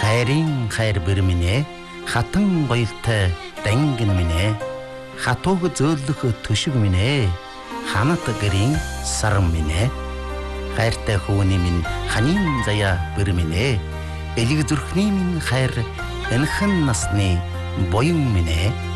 хайрын хайр бэр минь хатан гоёлтой дангин минь хатууг зөөлөх төшөг минь ханат гэрийн саран минь хайртай хүүний минь ханийн заяа бэр минь элэг зүрхний минь хайр энхэн насны боён минь